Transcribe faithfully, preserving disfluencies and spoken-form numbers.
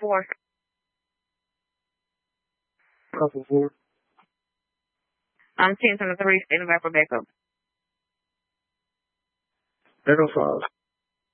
four. Couple four. Um, ten to the three, standing back for backup. Echo five.